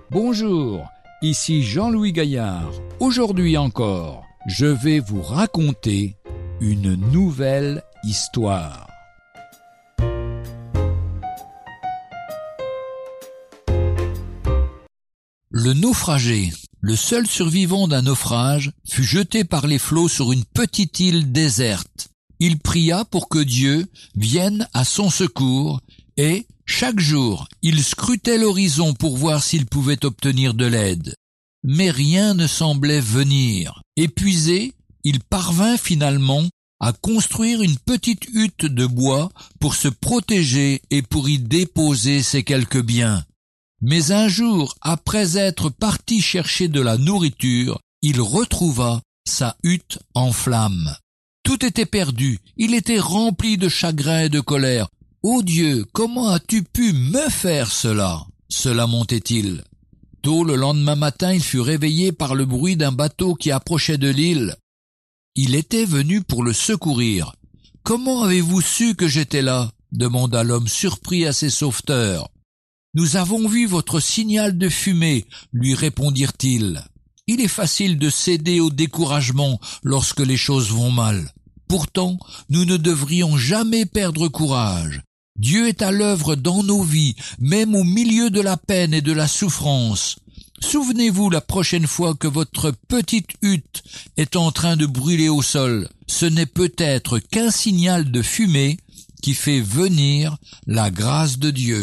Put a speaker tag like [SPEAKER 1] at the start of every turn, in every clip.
[SPEAKER 1] Bonjour, ici Jean-Louis Gaillard. Aujourd'hui encore, je vais vous raconter une nouvelle histoire. Le naufragé, le seul survivant d'un naufrage, fut jeté par les flots sur une petite île déserte. Il pria pour que Dieu vienne à son secours et, chaque jour, il scrutait l'horizon pour voir s'il pouvait obtenir de l'aide. Mais rien ne semblait venir. Épuisé, il parvint finalement à construire une petite hutte de bois pour se protéger et pour y déposer ses quelques biens. Mais un jour, après être parti chercher de la nourriture, il retrouva sa hutte en flammes. Tout était perdu, il était rempli de chagrin et de colère. « Ô Dieu, comment as-tu pu me faire cela ?» se lamentait-il. Tôt le lendemain matin, il fut réveillé par le bruit d'un bateau qui approchait de l'île. Il était venu pour le secourir. « Comment avez-vous su que j'étais là ?» demanda l'homme surpris à ses sauveteurs. « Nous avons vu votre signal de fumée, » lui répondirent-ils. Il est facile de céder au découragement lorsque les choses vont mal. Pourtant, nous ne devrions jamais perdre courage. Dieu est à l'œuvre dans nos vies, même au milieu de la peine et de la souffrance. Souvenez-vous la prochaine fois que votre petite hutte est en train de brûler au sol. Ce n'est peut-être qu'un signal de fumée qui fait venir la grâce de Dieu.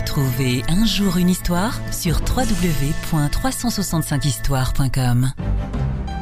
[SPEAKER 2] Retrouvez Un jour une histoire sur www.365histoire.com.